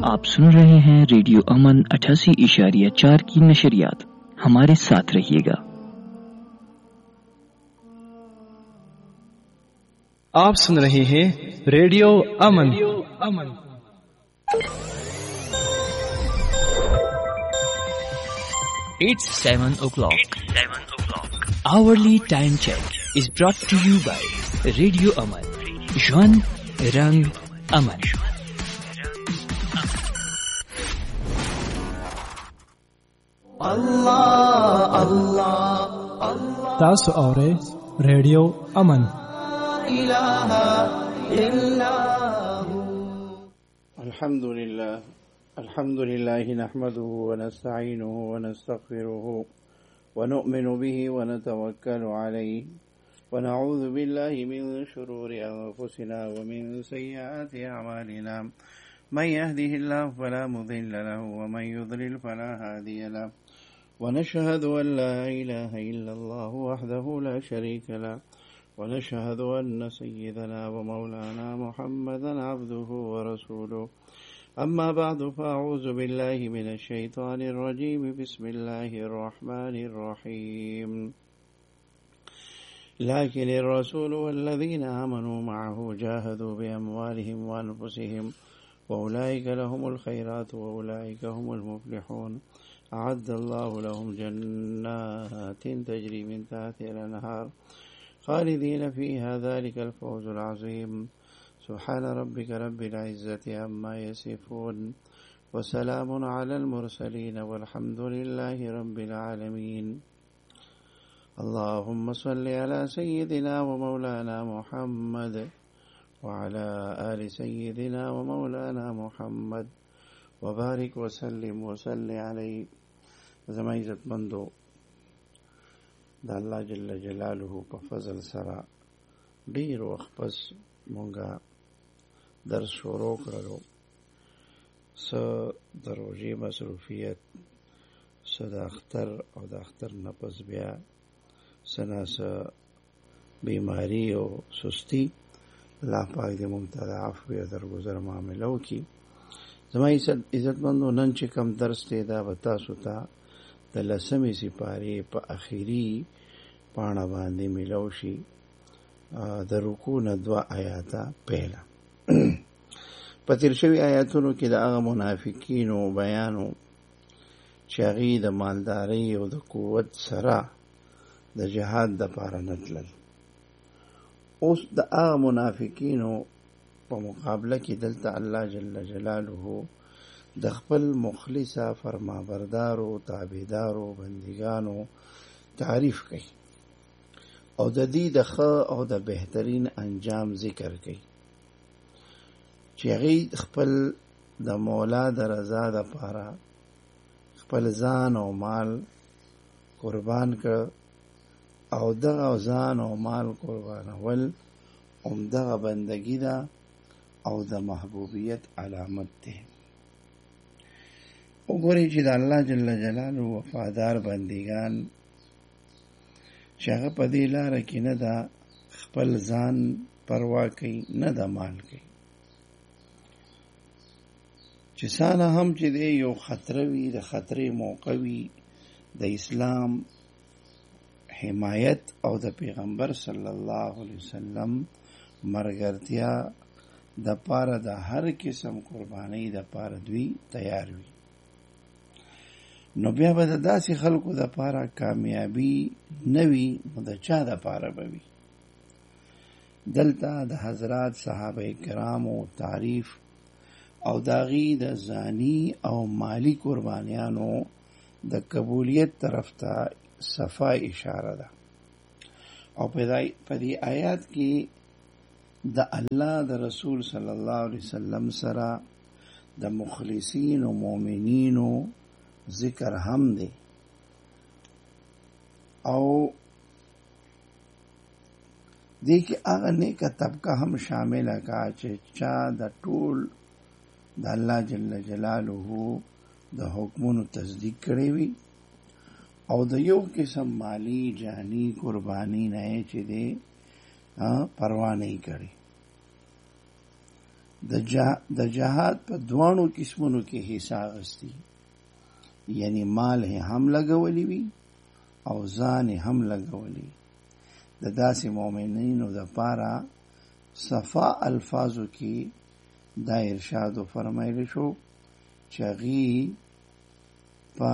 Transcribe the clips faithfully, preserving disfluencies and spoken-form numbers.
आप सुन रहे हैं रेडियो अमन अठासी इशारिया चार की नशरियात। हमारे साथ रहिएगा। आप सुन रहे हैं रेडियो अमन। अमन It's seven o'clock. Hourly time check is brought to you by Radio Aman. Juan Rang Aman. Allah Allah Allah. तासु औरे रेडियो अमन। ilaha illallah. Alhamdulillah. Alhamdulillah nahmaduhu wa nasta'inuhu wa nastaghfiruhu wa nu'minu bihi wa natawakkalu alayhi wa na'udhu billahi min shururi anfusina wa min sayyiati a'malina. Man yahdihillahu fala mudilla lahu wa man yudlil fala hadiya lahu. Wa nashhadu an la ilaha illallah wahdahu la sharika lahu. ونشهد أن سيدنا ومولانا محمدا عبده ورسوله. أما بعد فأعوذ بالله من الشيطان الرجيم. بسم الله الرحمن الرحيم. لكن الرسول والذين آمنوا معه جاهدوا بأموالهم وأنفسهم وأولئك لهم الخيرات وأولئك هم المفلحون. أعد الله لهم جنات تجري من تحتها الأنهار خالدين فيها ذلك الفوز العظيم. سبحان ربك رب العزة عما يصفون وسلام على المرسلين والحمد لله رب العالمين. اللهم صل على سيدنا ومولانا محمد وعلى آل سيدنا ومولانا محمد وبارك وسلم وسل عليه. زما عزت مندو د الله جل جلاله په فضل سره ډیر وخت پس مونږه درس شروع کړو. څه د روژې مصروفیت، څه د اختر او د اختر نه پس بیا څه نه څه بیماري او سستی. الله پاک دې مونږ ته د عفو او درګذر معامله وکړي. زما عزتمندو، نن چې کوم درس دی دا به تاسو ته د لسمې سپارې په اخیری پاڼه باندې میلاو شي. د رکوع نه دوه آیاته پیله. په تیر شوي آیاتونو کې د هغه منافقینو بیانو چې هغوی د مالدارۍ او د قوت سره د جهاد دپاره نه تلل. اوس د هغه منافقینو په مقابله کې دلته الله جل جلاله د خپل مخلصه فرمانبردارو تابعدارو بندگانو تعریف کوي او د دې د ښه او د بهترین انجام ذکر کوي چې هغوی خپل د مولا د رضا دپاره خپل ځان او مال قربان کړ او دغه ځان او مال قربانول همدغه بندګي ده او د محبوبیت علامت ده. وګورئ چې د الله جل جلاله وفادار بندگان چې هغه په دې لاره کې نه ده خپل ځان پروا کوي نه د مال کوي. چې څانه هم چې دی یو خطره وي، د خطرې موقع وي، د اسلام حمایت او د پیغمبر صلی الله علیه وسلم مرګرتیا د پاره د هر قسم قربانۍ د پاره دوی تیار وي. نو بیا به د داسې خلکو د پاره کامیابی نه وي، نو د چا د پاره به وي؟ دلته د حضرات صحابه کرامو تعریف او داغي د ځاني او مالی قربانیانو د قبولیت طرف ته صفا اشاره ده. او په دې آیات کې د الله د رسول صلی الله علیه وسلم سره د مخلصین او مؤمنینو ذکر هم دی او دې کې هغه نیکه طبقه هم شامله کا چې چا د ټول د الله جل جلاله د حکمونو تصدیق کړی وي او د یو قسم مالی جانی قربانی نه چې دی پروا نه کړي. د جهاد په دوانو قسمونو کې حصہ اخیستی، یعنی مال هم لګولی وي او ځان هم لګولی. د داسې مؤمنینو د پاره صفا الفاظو کې دا ارشاد فرمایلی شو چې هغې په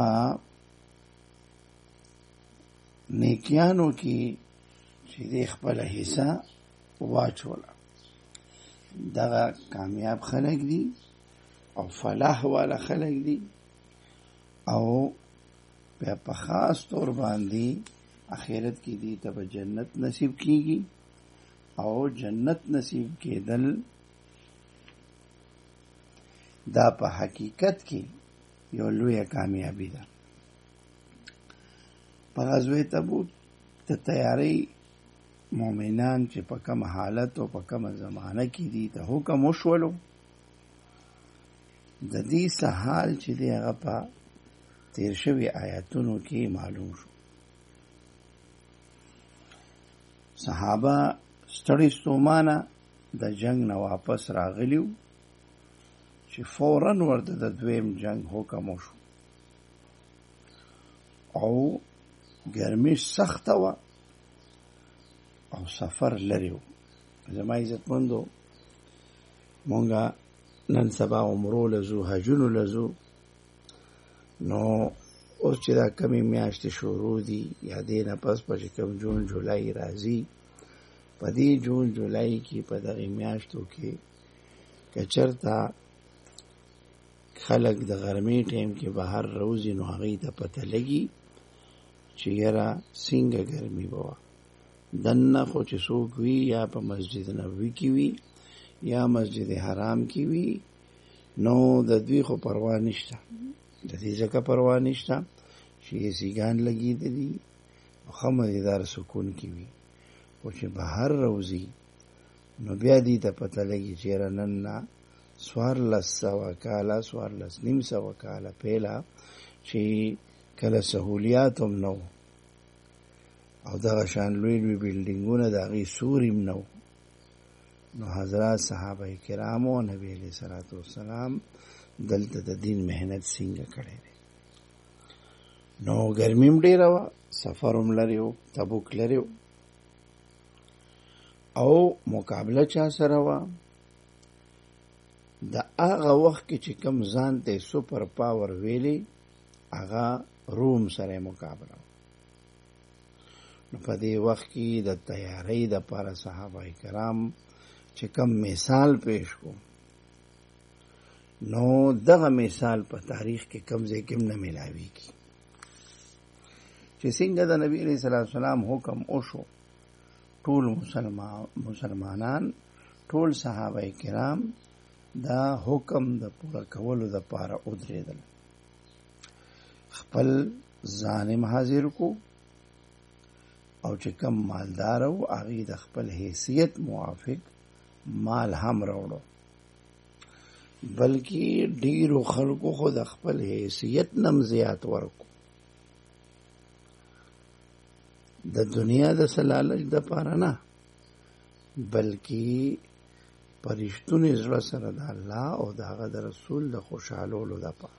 نیکیانو کې چې د خپل حصہ واچوله. دغه کامیاب خلک دي او فلاح والا خلک دي او بیا په خاص طور باندې آخرت کې دي ته به جنت نصیب کیږي او جنت نصیب کېدل دا په حقیقت کې یو لویه کامیابی ده. په غزوه تبوک د تیاری مؤمنان چې په کوم حالت او په کوم زمانه کې دي ته حکم وشولو. د دې سحال چې دی هغه په تیر شوي آیاتونو کې معلوم شو. صحابه ستړي ستومانه د جنگ نه واپس راغلیو چې فوراً ورته د دویم جنگ حکم وشو او ګرمي سخته وه او سفر لري و. زما عزتمندو مونږه نن سبا عمرو لزو حجونو لزو، نو اوس چې دا کمی میاشتې شروع دي یا دې نه پس په چې کوم جون جولای راځي، په دې جون جولای کې په دغې میاشتو کې که چېرته خلک د غرمې ټایم کې بهر روزي نو هغوی ته پته لګي چې یاره څنګه ګرمي به وه. دننه خو چې څوک وي یا په مسجد نبوي کې وي یا مسجد حرام کې وي نو د دوی خو پروا نشته، د دې ځکه پروا نشته چې سیګان لګېدلي او ښه مزېدار سکون کې وي. خو چې بهر روزي نو بیا دې ته پته لګي چې یاره نن نه څوارلس سوه کاله څوارلس نیم سوه کاله پهله چې کله سهولیات هم نه و او دغه شان لوی لوی بلډینګونه د هغې سور هم نه و، نو حضرات صحابه کرامو نبی علیه صلات وسلام دلته د دین محنت څنګه کړی دی. نو ګرمي هم ډېره وه، سفر هم لرې و، تبوک لرې و او مقابله چا سره وه؟ د هغه وخت کې چې کوم ځان ته سپر پاور ویلي هغه روم سره مقابله. نو په دې وخت کې د تیاری د پاره صحابه کرام چې کوم مثال پیش کو، نو دغه مثال په تاریخ کې کم ځای کې نه ملاویږي. چې څنګه د نبی علیه صلات وسلام حکم وشو، ټول مسلمان مسلمانان ټول صحابه کرام دا حکم د پوره کولو د پاره ودرېدل، خپل ځان حاضر کو او چې کم مالدار و هغې د خپل حیثیت موافق مال هم راوړو، بلکې ډیرو خلکو خو د خپل حیثیت نم زیات ورکو. د دنیا د سلالچ د پاره نه، بلکې پرشتونې زړه سره د الله او د هغه د رسول د خوشحالولو د پاره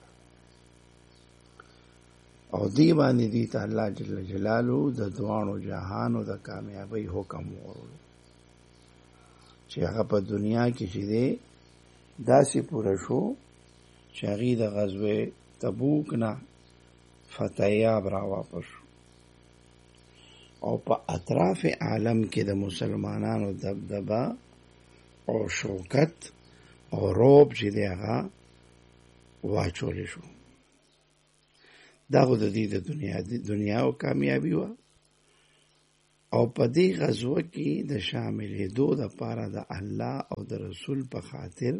او دی باندې دی ته الله جل جلاله د دوانو جهانو د کامیابی حکم ورکړو چې هغه په دنیا کې چې دی داسې پوره شو چې هغې د غزوه تبوک نه فتحیاب را واپس شو او په اطراف عالم کې د مسلمانانو دبدبه او شوکت او روب چې دی هغه واچولی شو. دا خو د دې د دنیا د دنیا او کامیابی وه او په دې غزوه کې د شاملېدو دپاره د الله او د رسول په خاطر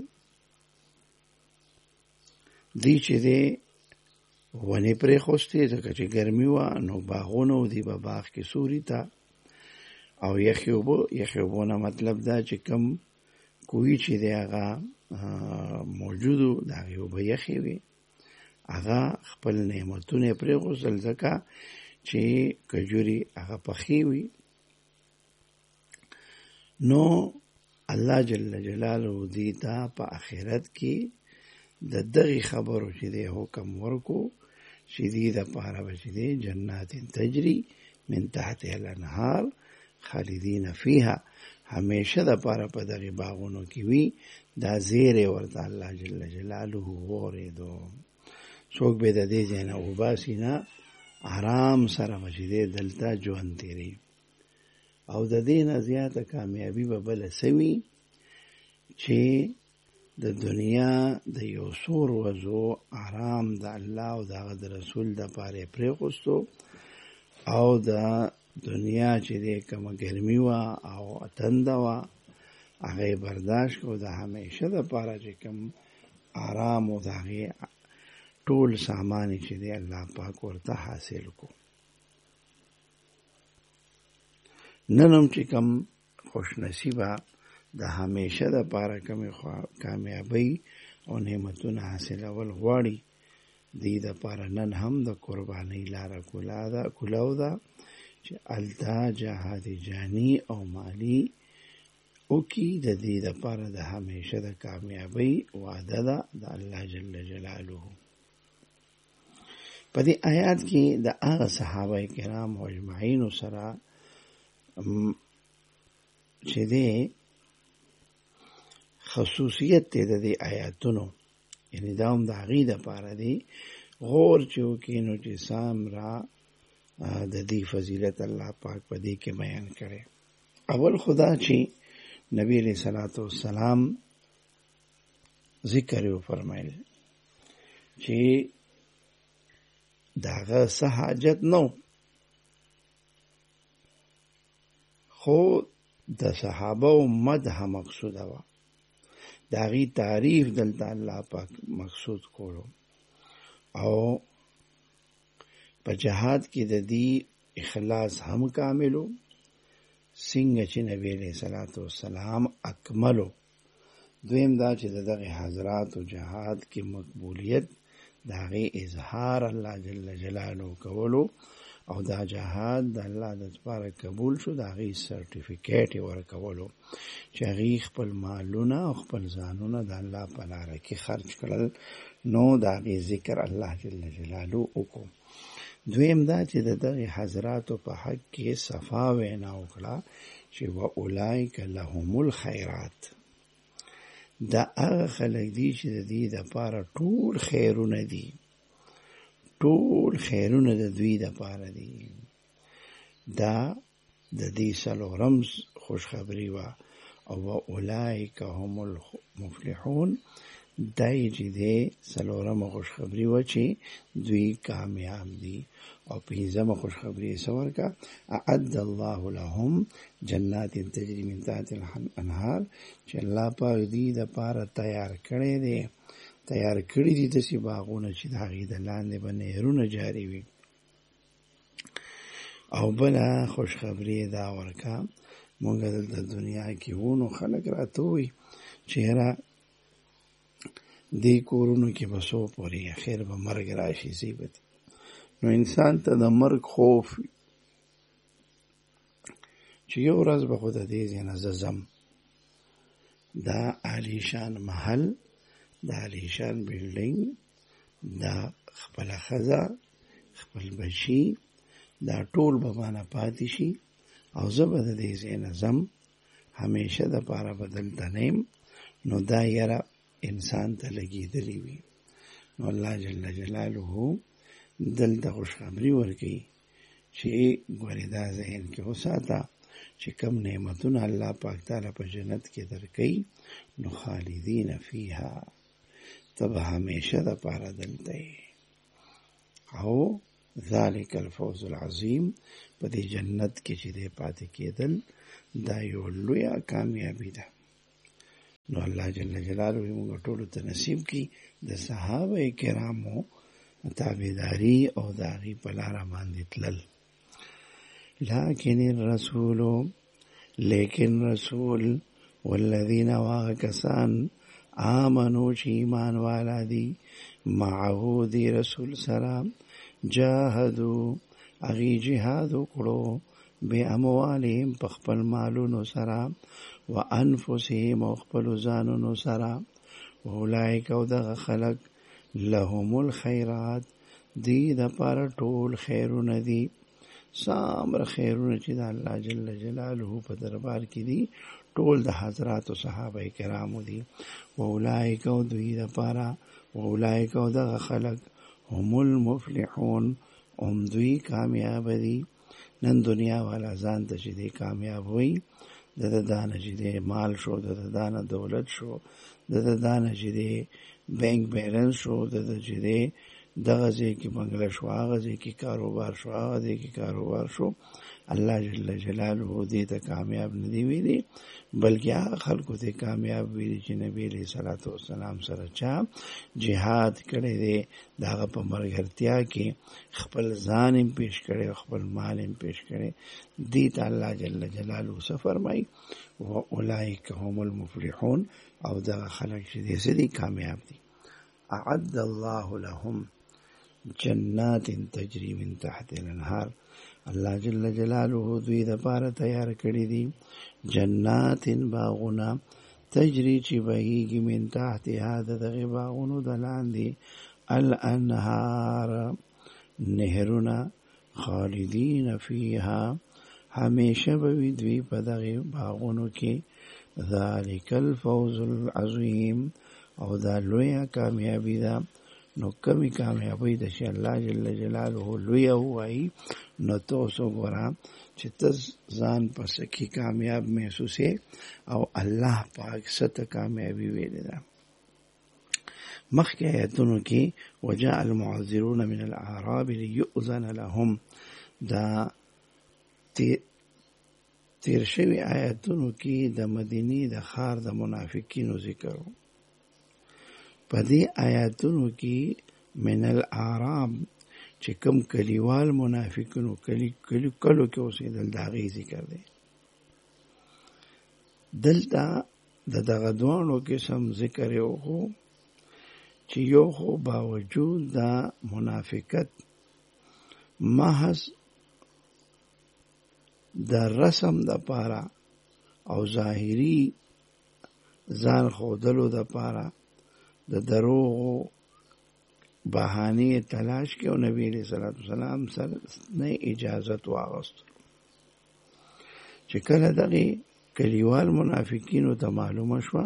دی چې دی ونې پرېښوستې، ځکه چې ګرمي وه نو باغونه و دی به باغ کې سوري ته او یخې اوبه یخې اوبو نه مطلب دا چې کم کوی چې دی هغه موجود و د هغې اوبه یخې وي، هغه خپل نعمتونه پرېښودل ځکه چې کجوري هغه پخې وي. نو الله جل جلاله دیتا په آخرت کې د دغه خبرو چې دی حکم ورکو چې دی د پاره بچی دی جنات تجری من تحتها الانهار خالدین فیها، همیشه د پاره په دغه باغونو کې وي. دا زیره ورته الله جل جلاله وریدو. څوک به د دې ځای نه وباسي نه، آرام سره بچی دی دلته ژوند تیری. او د دې نه زیاته کامیابی به بله سوي چې د دنیا د یو څو ورځو آرام د الله او د هغه د رسول د پاره پرېښوستو، او د دنیا چې د کومه ګرمي وه او تنده وه هغه یې برداشت کړو. د همیشه د پاره چې کوم آرام او د هغې ټول سامان چې دی الله پاک ورته حاصل کو. نن هم چې کوم خوش نصیبه د همیشه د پاره کومې کامیابی او نعمتونه حاصلول غواړي، دې د پاره نن هم د قربانۍ لاره کولاو ده چې الته جهاد جانی او مالی وکړي. د دې د پاره د همیشه د کامیابی وعده ده د الله جل جلاله. په دې آیات کې د هغه صحابه کرام او اجمعین سره چې دی خصوصیت دی د دې آیاتونو، یعنی دا هم د هغې دپاره دی غور چې وکړي نو چې سام را د دې فضیلت الله پاک په دې کې بیان کړی. اول خدا چې نبی علیہ الصلوۃ والسلام ذکر یې فرمایل چې داغه څه حاجت نو، خو د صحابه او مدح مقصوده وه، د هغې تعریف دلته الله پاک مقصود کولو. او په جهاد کې د دې اخلاص هم کاملو، څنګه چې نبی علیہ الصلوۃ والسلام اکملو. دویم دا چې د دغه حضرات او جهاد کې مقبولیت د هغې اظهار الله جل جلاله کولو، او دا جهاد د الله د لپاره قبول شو، د هغې سرټیفیکیټ یې ورکولو چې هغې خپل مالونه او خپل ځانونه د الله په لاره کې خرج کړل. نو د هغې ذکر الله جل جلاله وکړو. دویم دا چې د دغه حضراتو په حق کې صفا وینا وکړه چې و اولئک لهم الخیرات، دا هغه خلک دي چې د دې دپاره ټول خیرونه دي، ټول خیرونه د دوی دپاره دي. دا د دې څلورم خوشخبري وه. او و اولئک هم المفلحون، دای چې دی څلورمه خوشخبري وه چې دوی کامیاب دي. او پنځمه خوشخبري یې څه ورکړه؟ اعد الله لهم جنات تجري من تحتها الانهار، چې الله پاک دوی دپاره تیار کړی دی، تیار کړي دي داسې باغونه چې د هغې د لاندې به نهرونه جاري وي. او بله خوشخبري یې دا ورکړه، مونږ دلته دنیا کې وو نو خلک راته ووایي چې یاره دې کورونو کې به څو پورې اخر به مرګ راشي ځای به دي. نو انسان ته د مرګ خوف وي چې یو ورځ به خو د دې ځای نه زه ځم. دا عالیشان محل، دا عالیشان بلډینګ، دا خپله ښځه، خپل بچي، دا ټول به مانه پاتې شي، او زه به د دې ځای نه ځم، همیشه دپاره به دلته نه یم. نو دا یره انسان ته لګېدلی وي. نو الله جل جلاله دلته خوشخبري ورکوي چې ګورې دا ذهن کې وساته چې کم نعمتونه الله پاک تعالی په جنت کې درکوي، نو خالدین فیها، ته به همیشه دپاره دلته یې. او ذلک الفوز العظیم، په دې جنت کې چې دی پاتې کېدل دا یو لویه کامیابي ده. نو الله جل جلاله موږ ټولو ته نصیب کړي د صحابه کرامو تابعداري او د هغې په لاره باندې تلل. لکن الرسول، لیکن رسول، والذین واغه کسان آمنو چې ایمان والا دي، معه دی رسول سره، جاهدو هغې جهاد وکړو، بې اموالهم په خپل مالونو سره، وانفسهم او خپل ځانونو سره. اولئک او دغه خلق لهم الخيرات دی د پاره ټول خیرونه دي، سامر خیرونه چې د الله جل جلاله په دربار کې دي ټول د حضرات او صحابه کرامو دي. اولئک او دوی د پاره اولئک او دغه خلق هم المفلحون هم دوی کامیاب دي. نن دنیا والا ځان ته چې دی کامیاب وي، د د دانه چې دی مال شو، د د دانه دولت شو، د د دانه چې دی بینک بیلنس شو، د د چې دی دغه ځای کې بنگله شو، هغه ځای کې کاروبار شو، هغه ځای کې کاروبار شو. الله جل جلاله دې ته کامیاب نه دی ویلي، بلکې هغه خلکو ته کامیاب ویلي چې نبی علیہ الصلوۃ والسلام سره چا جهاد کړی دی، د هغه په مرګرتیا کې خپل ځان هم پیش کړی، خپل مال هم پیش کړی. دې ته الله جل جلاله څه فرمایي؟ واولئک هم المفلحون، او دغه خلک چې دې سړي کامیاب دي. اعد الله لهم جنات تجری من تحت الانهار، الله جل جلاله دوی د پاره تیار کړی دي جنات باغونه، تجری چې بهیږي من تحتها دغه باغونو د لاندې الانهار نهرونه، خالدین فیها همیشه به وي دوی په دغه باغونو کې. ذلک الفوز العظیم، او دا لویه کامیابی ده. نو کمی کامیابی ده چې الله جل جلاله لویه وایي، نو تاسو ګوره چې ته ځان پس کې کامیاب محسوسې او الله پاک ست کامیابی ویلې ده. مخکې آیتونو کې وجاء المعذرون من الاعراب ليؤذن لهم، دا تیر شوی آیتونو کې د مدینې د ښار د منافقینو ذکر و. په دې آیاتونو کې من الاعراب چې کوم کلیوال منافقینو کلی کلی کلو کې اوسېدل د هغې ذکر دی. دلته د دغه دواړو قسم ذکر یو خو چې یو خو باوجود د منافقت محض د رسم د پاره او ظاهری ځان ښودلو د پاره د دروغو بهانې تلاش کې او نبی علیہ الصلوۃ والسلام سره نه اجازت واغست. چې کله دغه کلیوال منافقینو ته معلومه شوه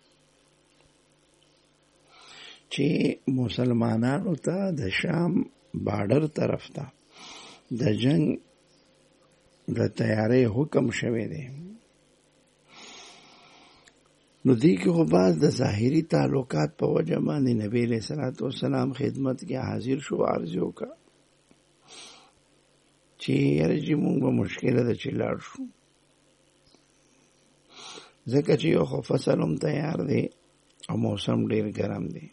چې مسلمانانو ته د شام بارډر طرف ته د جنگ د تیاری حکم شوی دی، نو دی کې خو بعض د ظاهري تعلقات په وجه باندې نبی علیہ الصلوۃ والسلام خدمت کې حاضر شو، عرض یې وکړه چې یاره چې مونږ به مشکله ده چې لاړ شو، ځکه چې یو خو فصل هم تیار دی او موسم ډیر ګرم دی،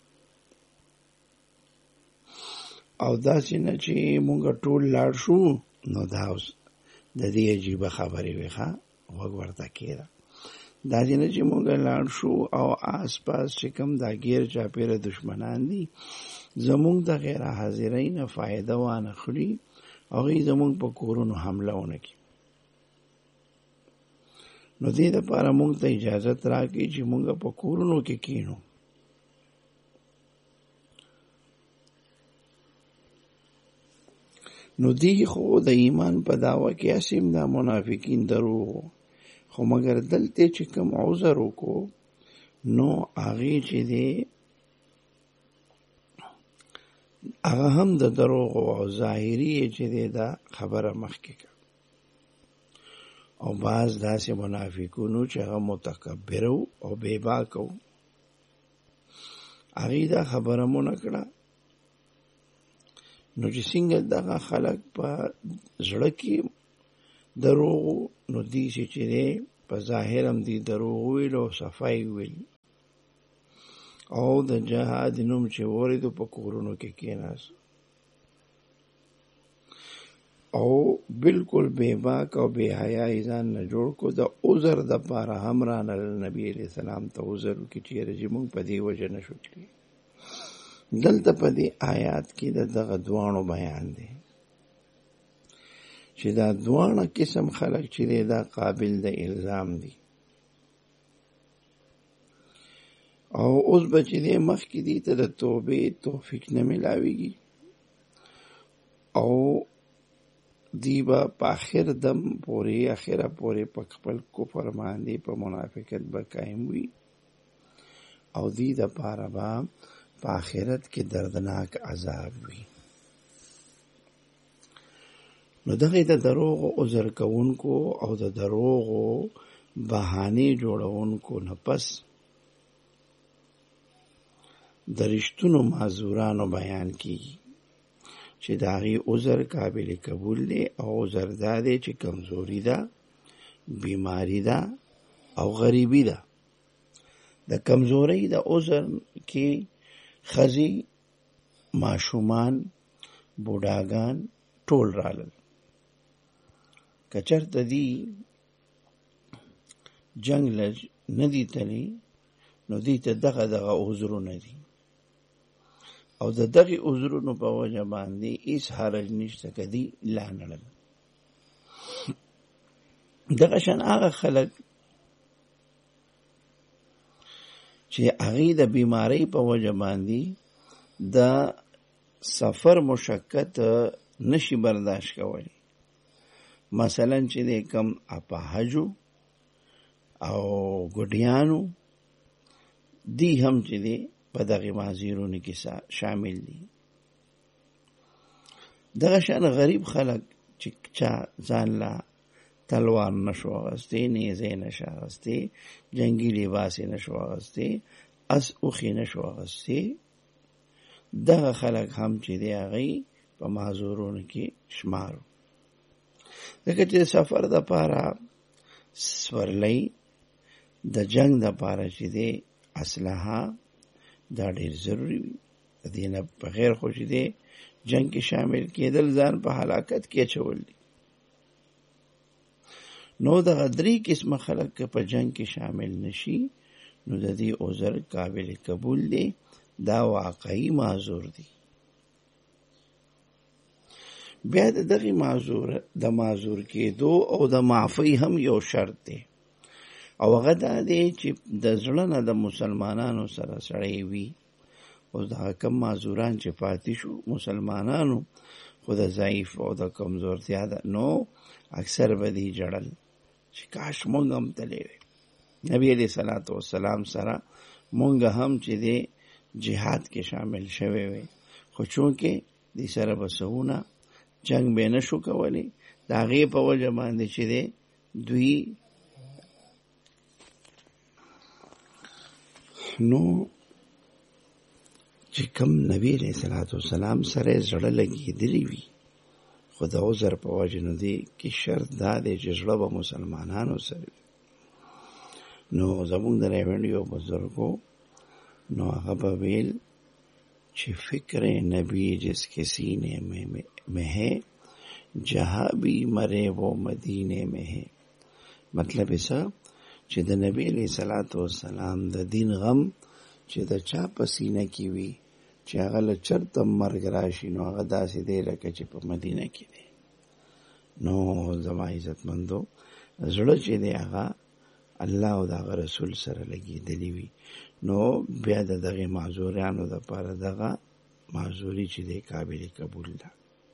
او داسې نه چې مونږ ټول لاړ شو نو دا اوس د دې عجیبه خبرې وي. ښه غوږ ورته کېږده. داسې نه چې مونږ لاړ شو او آس پاس چې کوم دا ګیر چاپېره دشمنان دي زمونږ د غیر حاضرۍ نه فایده وانه خوري، هغوی زمونږ په کورونو حمله ونه کړي. نو دې دپاره مونږ ته اجازت راکړي چې مونږ په کورونو کې کینو. نو دی خو د ایمان په دعوه کې اسیم دا منافقین دروغ، خو مگر دلته چې کوم عذر وکړو نو هغې چې دی هغه هم د دروغ او ظاهري چې دی دا خبره مخکې کړه. او بعض داسې منافقونو چې هغه متکبر او بې باکه وو هغې دا خبره مو نه کړه. نو چې څنګه دغه خلک په زړه کې دروغ نو دی چې دی په ظاهر هم دی دروغ ویل او صفای ویل، او د جهاد نوم چې وریدو په کورونو کې کېناست او بالکل بے باک او بے حیا ځان نه جوړ کو. د عذر د پاره هم رانه نبی علیہ السلام ته عذر وکړي چې یاره موږ په دې وجه نه شو تللی. دلته په دې آیات کې د دغه دواړو بیان دی چې دا دواړه قسم خلک چې دی دا قابل د الزام دي. او اوس به چې دی مخکې دي ته د توبې توفیق نه میلاویږي او دی به په آخر دم پورې اخره پورې په خپل کفر باندې په منافقت به قایم وي او دی د پاره به په آخرت کې دردناک عذاب وي. نو دغه د دروغو عذر کوونکو او د دروغو بهانې جوړونکو نه پس د رښتونو معذورانو بیان کیږي چې د هغې عذر قابل قبول دی او عذر دا دی چې کمزوري ده، بیماری ده او غریبي ده. د کمزورۍ د عذر کې ښځې، ماشومان، بوډاګان ټول رالل. که چېرته دی جنګ لج نه دي تللی نو دوی ته دغه دغه عذرونه دي او د دغې عذرونو په وجه باندې هېڅ حرج نشته که دوی لا نړل. دغه شان هغه خلک چې هغې د بیمارۍ په وجه باندې د سفر مشقت نشي برداشت کولی، مثلا چې د کم اپاهجو او ګډیانو دی هم چې دی په دغې معذورونو کې شامل دي. دغه شان غریب خلک چې چا ځان لا تلوار نشو اغستی، نیزه نشو اغستی، جنگی لباس نشو اغستی، اس اوخی نشو اغستی، دغه خلک هم چې دی هغې په معذورونو کې شمارو. ځکه چې سفر د پاره سورلۍ، د جنگ د پاره چې دی اسلحه دا ډېر ضروري وي. د دې نه بغیر خو چې دی جنگ کې شامل کېدل ځان په هلاکت کې اچول دي. نو دغه درې قسمه خلک که په جنگ کې شامل نشي نو د دې عذر قابل قبول دی، دا واقعي معذور دی. بیا د دغې معذور د معذور کېدو او د معافۍ هم یو شرط دی او هغه دا دی چې د زړه نه د مسلمانانو سره سړی وي. اوس دغه کم معذوران چې پاتې شو مسلمانانو خو د ضعیف او د کمزورتیا ده، نو اکثر به دې جړل چې کاش مونږ هم تللی وی نبي علیه صلات وسلام سره، مونږ هم چې دی جهاد کې شامل شوی وی، خو چونکې دې سره به سونه جنگ به نه شو کولی، د هغې په وجه باندې چې دی دوی نو چې کم نبی علیه صلات وسلام سره زړه لګېدلی وي، خو د عذر په وجه نو دی کې شرط دا دی چې زړه به مسلمانانو سره وي. نو زمونږ د ریونډ یو بزرګو نو هغه به ویل چې فکر نبی جس کے سینے میں ہے جہاں بھی مرے وہ مدینے میں ہے. مطلب ایسا چې د نبی علیه صلات وسلام د دین غم چې د چا په سینه کې وي چې هغه له چرته مرګ راشي نو هغه داسې دی لکه چې په مدینه کې دی. نو زما عزتمندو زړه چې دی هغه الله او د هغه رسول سره لګېدلی وي، نو بیا د دغې معذورانو دپاره دغه معذوري چې دی قابل قبول ده.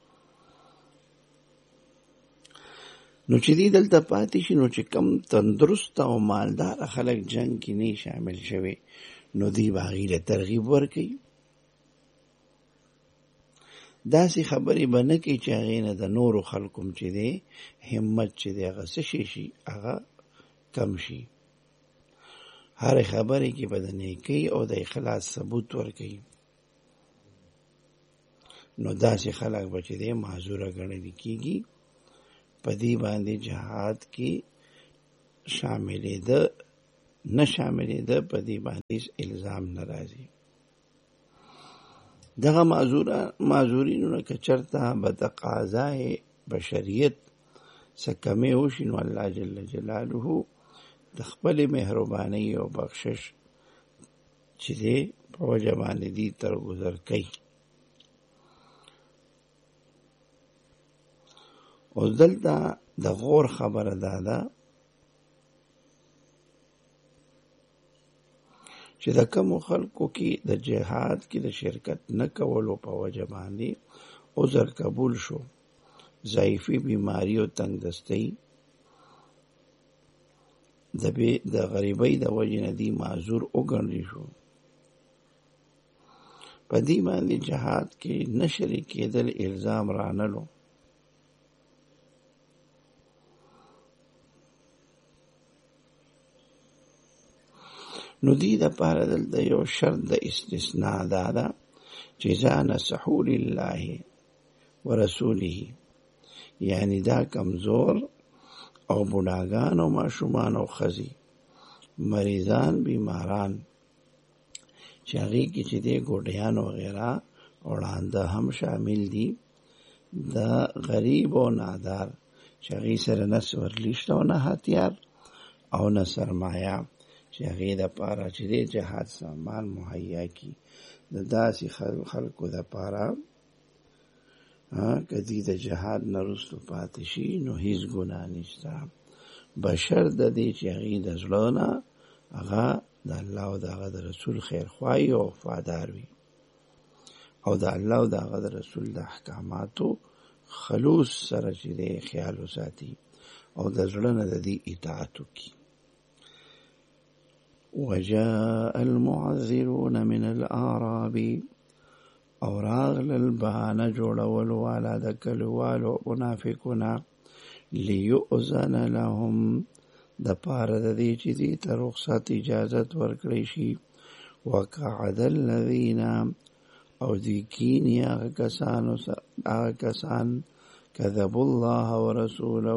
نو چې دی دلته پاتې شي نو چې کم تندرست او مالدار خلک جنگ کې نه شامل شوي نو دی به هغې له ترغیب ورکوي. داسې خبرې به نه کوي چې هغې نه د نورو خلکو چې دی همت چې دی هغه څه شي شي هغه کم شي. هر خبرې کې به د نیکۍ او د اخلاص ثبوت ورکوي. نو داسې خلک به چې دی معذوره ګڼل کېږي، په دې باندې جهاد کې شاملېده نه شاملېده په دې باندې الزام نه راځي. دغه معذورینو نه که چېرته به تقاضای بشریت څه کمې وشي نو الله جل جلاله د خپلې مهربانۍ او بخشش چې دی په وجه باندې دې ترګذر کوي. اوس دلته د غور خبره دا ده چې د کوم خلکو کې د جهاد کې د شرکت نه کولو په وجه باندې عذر قبول شو، ضعیفی بیماری او تنگ دستی د د غریبۍ د وجې نه دی معذور وګڼل شو، په دې باندې جهاد کې نه شریک کېدل الزام رانلو. نو دې دپاره دلته یو شرط د استثناء دا ده چې اذا نصحوا لله ورسوله، یعنی دا کمزور او بوډاګان او ماشومان او ښځې، مریضان، بیماران چې هغې کې چې دی ګوډیان وغیره وړانده هم شامل دي، د غریب او نادار چې هغې سره نه سورلي شته او نه هتیار او نه سرمایه چې هغې دپاره چې دی جهاد سامان مهیا کي، د داسې خلکو دپاره که دوی د جهاد نه وروستو پاتې شي نو هیڅ ګناه نشته، بشرط د دې چې هغې د زړه نه هغه د الله او د هغه د رسول خیرخواهي او وفادار وي او د الله او د هغه د رسول د احکاماتو خلوص سره چې دی خیال وساتي او د زړه نه د دې اطاعت وکړي. وجاء المعذرون من الأعراب، او راغلل بهانه جوړولو والا د کلیوالو منافقونه، لیؤذن لهم د پاره د دې چې دې ته رخصت اجازت ورکړی شي، وقعد الذین، او دې کیني هغه کسانو هغه کسان کذبوا الله ورسوله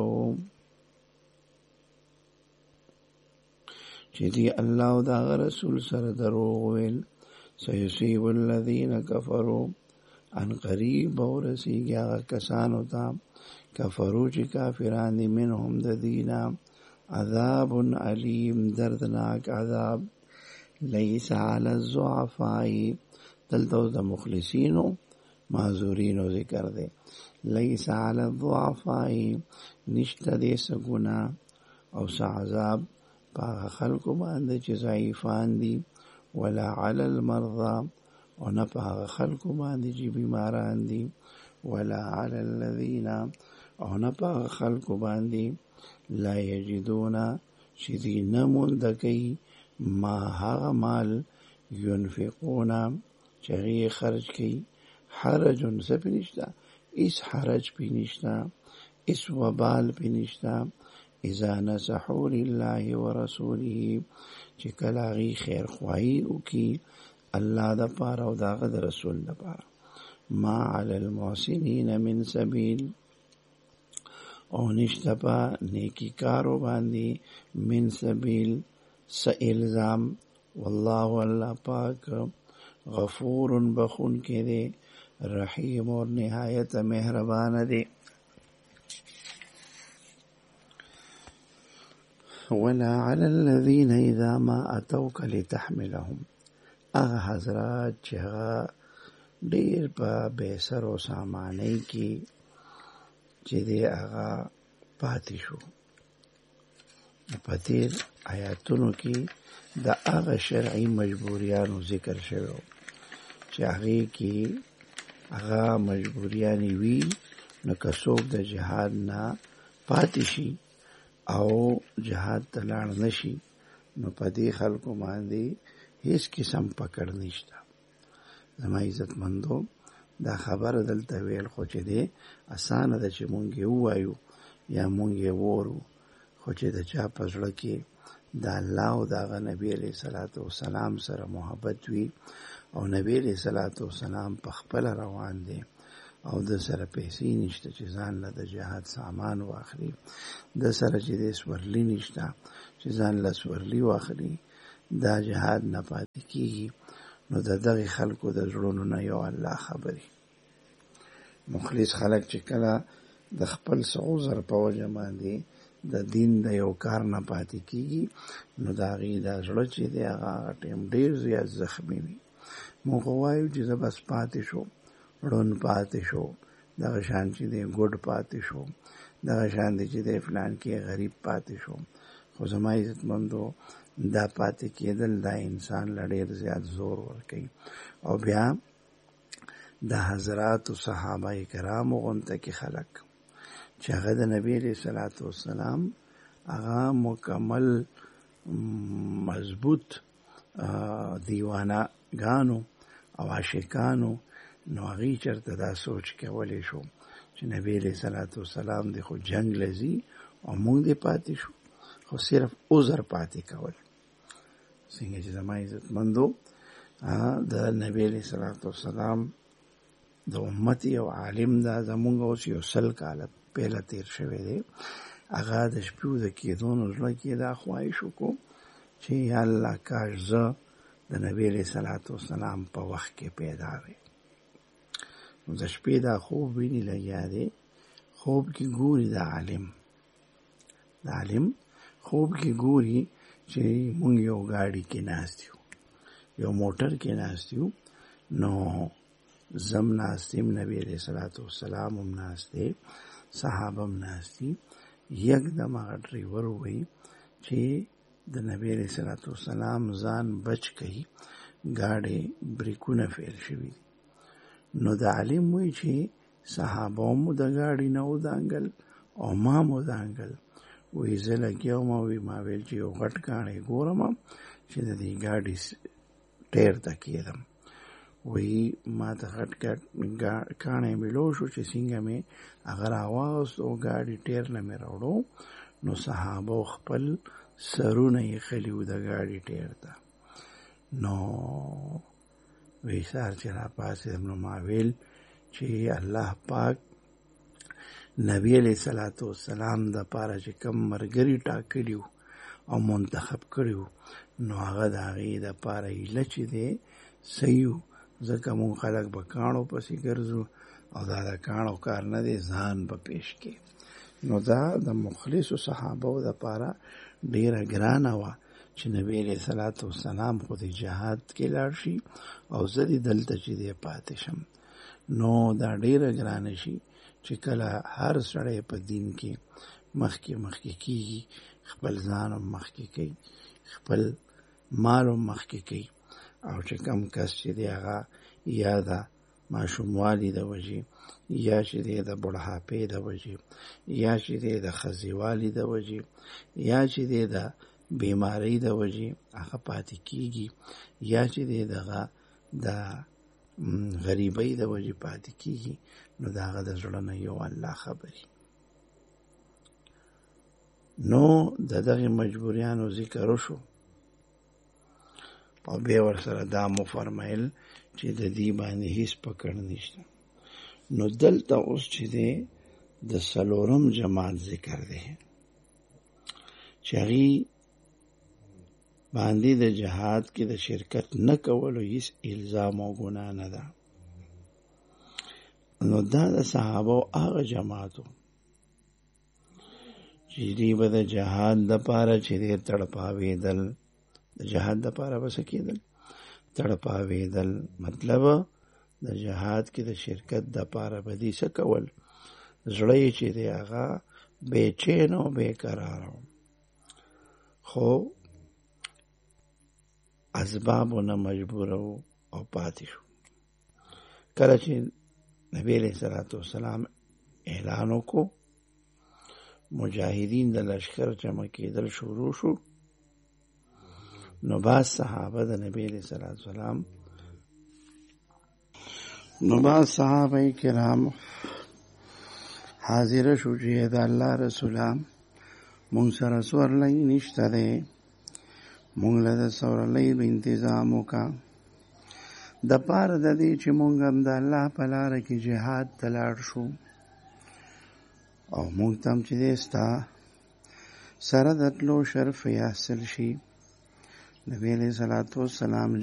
چې دې الله او د هغه رسول سره دروغ ویل، سيصيب الذين كفروا، ان قریب ورسیږي هغه کسانو ته کفرو چې کافران دي، منهم د دینا عذاب علیم، دردناک عذاب. لیس علی الضعفاء، دلته د مخلصینو معذورینو ذکر دی، لیس علی الضعفاء، نشته دې څه ګناه او څه عذاب په هغه خلکو باندې چې ضعیفان دي، ولا علی المرضى، او نه په هغه خلکو باندې چې بیماران دي، ولا علی الذین، او نه په هغه خلکو باندې لا یجدون چې دوی نه مونده کوي ما هغه مال ینفقون چې هغې خرج کوي، حرجون څه پې نشته، هېڅ حرج پې نشته، هېڅ وبال پې نشته، اذا نصحوا لله ورسوله، چې کله هغې خیرخواهي وکړي الله دپاره او د هغه د رسول دپاره. ما علی المحسنین من سبیل، او نشته په نیکی کارو باندې من سبیل څه الزام، والله الله پاک غفور بخون کې دی، رحیم اور نهایت مهربان دی. ولا على الذين اذا ما اتوك لتحملهم، اغه حضرات چې هغه ډېر په بېسر او سامانۍ کې چې دی هغه پاتې شو. په تېر آیاتونو کې د هغه شرعي مجبوریانو ذکر شوی چې هغې کې هغه مجبوریانې وي، نو که څوک د جهاد نه پاتې شي او جهاد ته لاړ نه شي نو په دې خلکو باندې هیڅ قسم پکړ نشته. زما عزتمندو دا خبره دلته ویل خو چې دی اسانه ده چې مونږ یې ووایو یا مونږ یې وورو، خو چې د چا په زړه کې د الله او د هغه نبي علیه صلات وسلام سره محبت وي او نبی علیه صلات وسلام په خپله روان دی او د سره پیسې نشته چې ځان له د جهاد سامان واخلي، د سره چې د سورلي نشته چې ځان له سورلي واخلي، دا جهاد نه پاتې کېږي. نو د دغې خلکو د زړونو نه یو الله خبري. مخلص خلک چې کله د خپل څه عذر په وجه باندې د دین د یو کار نه پاتې کېږي نو د هغې دا زړه چې دی هغه ټیم ډېر زیات زخمي وي. موږ وایو چې زه بس پاتې شو، ړوند پاتې شو، دغه شان چې دی ګوډ پاتې شو، دغه شان دی چې دی فلان کې غریب پاتې شو. خو زما عزتمندو دا پاتې کېدل دا انسان له ډېر زیات زور ورکوي. او بیا د حضراتو صحابه کرامو غونته کې خلک چې هغه د نبی علیه صلات وسلام هغه مکمل مضبوط دیوانه ګانو او عاشقانو، نو هغوی چېرته دا سوچ کولی شو چې نبی علیه صلات وسلام دی خو جنگ لځي او موږ دی پاتې شو، خو صرف عذر پاتې کول. څنګه چې زما عزتمندو د نبی علیه صلات وسلام د امت یو عالم دا زمونږ اوس یو سل کاله پیله تیر شوی دی، هغه د شپو د کېدو نو زړه کې دا خواهش وکړو چې یا الله کاش زه د نبی علیه صلات وسلام په وخت کې پیدا وی. نو د شپې دا خوب ویني لګیا دی، خوب کې ګوري د عالم د عالم خوب کې ګوري چې مونږ یو ګاډي کې ناست یو، یو موټر کې ناست یو، نو زم ناست یم، نبی علیه صلات وسلام هم ناست دی، صحابه هم ناست دي. یکدم هغه ډریور ووایي چې د نبی علیه صلات وسلام ځان بچ کوي، ګاډي بریکونه فیل شوي دي. نو د عالم وایي چې صحابه مو د ګاډي نه ودانګل او ما مو ودانګل. وایي زه لګیا وم، وایي ما ویل چې یو غټ کاڼی ګورم چې د دې ګاډي ټیر ته کېدم. وایي ما ته غټ غټ کاڼی میلو شو چې څنګه مې هغه راواغست او ګاډي ټیر نه مې راوړو، نو صحابو خپل سرونه ایښلي وو د ګاډي ټیر ته. نو وایي سهار چې راپاڅېدم نو ما ویل چې الله پاک نبی علیه صلات وسلام دپاره چې کوم ملګري ټاکلي وو او منتخب کړي وو، نو هغه د هغې دپاره ایله چې دی صحیح وو، ځکه مونږ خلک به کاڼو پسې ګرځو او دا د کاڼو کار نه دی، ځان به پیش کې. نو دا د مخلصو صحابو دپاره ډېره ګرانه وه چې نبی علیه صلات وسلام خو د جهاد کې لاړ شي او زه دې دلته چې دی پاتې شم. نو دا ډېره ګرانه شي چې کله هر سړی په دین کې مخکې مخکې کېږي، خپل ځان هم مخکې کوي، خپل مال هم مخکې کوي، او چې کم کس چې دی هغه یا د ماشوموالي د وجې، یا چې دی د بوډحاپۍ د وجې، یا چې دی د ښځېوالي د وجې، یا چې دی د بیمارۍ د وجې هغه پاتې کېږي، یا چې دی دغه د غریبۍ د وجې پاتې کېږي، نو د هغه د زړه نه یو الله خبري. نو د دغې مجبوریانو ذکر وشو او بیا ورسره دا مو فرمایل چې د دې باندې هیڅ پکړ نشته. نو دلته اوس چې دی د څلورم جماعت ذکر دی چې هغې باندې د جهاد کې د شرکت نه کولو هیڅ الزام او ګناه نه ده. نو دا د صحابو هغه جماعتو چې دوی به د جهاد دپاره چې دی تړپاوېدل، د جهاد دپاره به څه کېدل؟ تړپاوېدل. مطلب د جهاد کې د شرکت دپاره به دوی څه کول؟ زړه یې چې دی هغه بېچین او بېقراره و، خو اسبابو نه مجبوره و او پاتې شو. کله چې نبی علیه صلات وسلام اعلان وکړو، مجاهدین د لشکر جمع کېدل شروع شو، نو بعض صحابه د نبی علیه صلات وسلام نو بعض صحابه کرام حاضر شو چې د الله رسوله مونږ سره سورلی نشته دی، مونږ له د سورلیو انتظام وکړه د پاره د دې چې مونږ هم د الله په لاره کې جهاد ته لاړ شو، او مونږ ته هم چې دی ستا سره د تلو شرف حاصل شي. نبی علیه صلات وسلام